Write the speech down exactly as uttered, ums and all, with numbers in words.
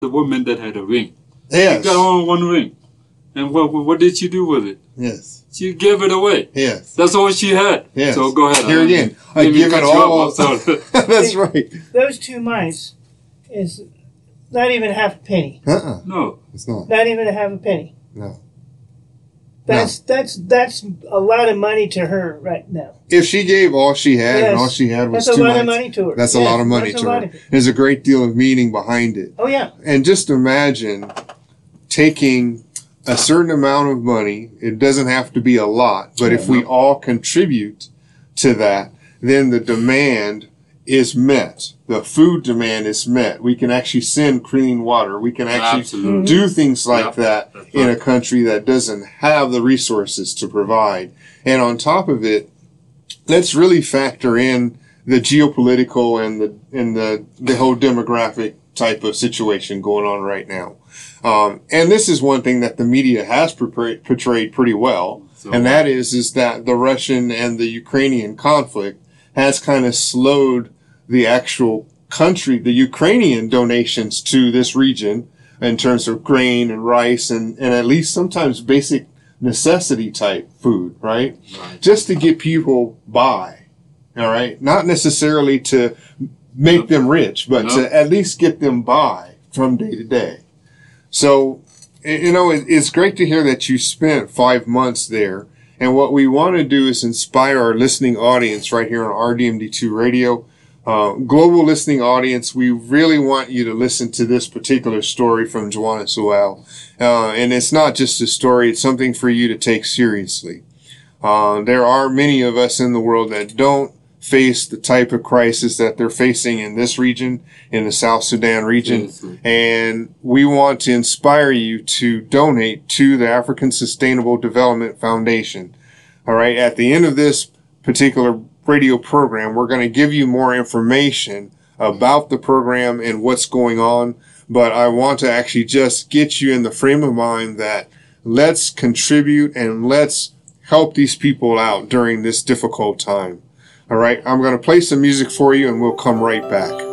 The woman that had a ring. Yes. She got on one ring. And what, what did she do with it? Yes. She gave it away. Yes. That's all she had. Yes. So go ahead. Here again. I Didn't give mean it to cut you all. up, I'm sorry. That's right. Those two mice is not even half a penny. Uh-uh. No. It's not. Not even a half a penny. No. That's that's that's a lot of money to her right now. If she gave all she had Yes. and all she had was That's a two lot of mites, money to her. that's a Yes, lot of money that's to a lot her. of it. There's a great deal of meaning behind it. Oh yeah. And just imagine taking a certain amount of money. It doesn't have to be a lot, but if we all contribute to that, then the demand is met. The food demand is met. We can actually send clean water. We can actually Absolutely. do things like Yep. that That's in a right. country that doesn't have the resources to provide. And on top of it, let's really factor in the geopolitical and the and the the whole demographic type of situation going on right now. Um, and this is one thing that the media has portrayed, portrayed pretty well, So- and that is is that the Russian and the Ukrainian conflict has kind of slowed the actual country, the Ukrainian donations to this region in terms of grain and rice and, and at least sometimes basic necessity type food, right? Right. Just to get people by, all right? Not necessarily to make them rich, but Nope. to at least get them by from day to day. So, you know, it, it's great to hear that you spent five months there. And what we want to do is inspire our listening audience right here on R D M D two Radio. Uh, global listening audience, we really want you to listen to this particular story from Juana Sewell. Uh, and it's not just a story, it's something for you to take seriously. Uh, there are many of us in the world that don't face the type of crisis that they're facing in this region, in the South Sudan region. Seriously. And we want to inspire you to donate to the African Sustainable Development Foundation. All right. At the end of this particular radio program, we're going to give you more information about the program and what's going on. But I want to actually just get you in the frame of mind that let's contribute and let's help these people out during this difficult time. All right. I'm going to play some music for you and we'll come right back.